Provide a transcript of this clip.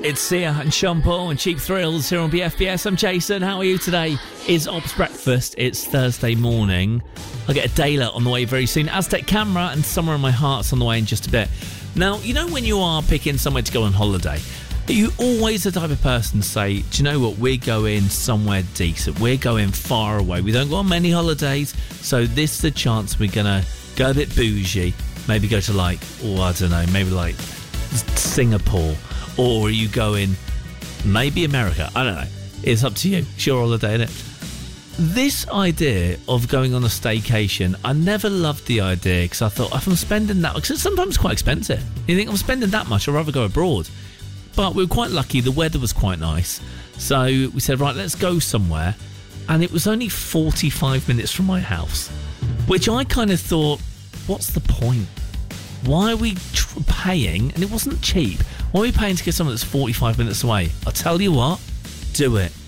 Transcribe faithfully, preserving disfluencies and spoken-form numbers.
It's Sia and Sean Paul and Cheap Thrills here on B F B S. I'm Jason. How are you today? It's Ops Breakfast. It's Thursday morning. I'll get a Dayla on the way very soon. Aztec Camera and Somewhere in My Heart's on the way in just a bit. Now, you know when you are picking somewhere to go on holiday, you always the type of person to say, do you know what, we're going somewhere decent. We're going far away. We don't go on many holidays, so this is the chance we're going to go a bit bougie. Maybe go to like, oh, I don't know, maybe like Singapore. Or are you going maybe America? I don't know. It's up to you. It's your holiday, isn't it? This idea of going on a staycation, I never loved the idea because I thought if I'm spending that, because it's sometimes quite expensive. You think I'm spending that much, I'd rather go abroad. But we were quite lucky. The weather was quite nice. So we said, right, let's go somewhere. And it was only forty-five minutes from my house, which I kind of thought, what's the point? Why are we tr- paying? And it wasn't cheap. Why are we paying to get someone that's forty-five minutes away? I'll tell you what, do it.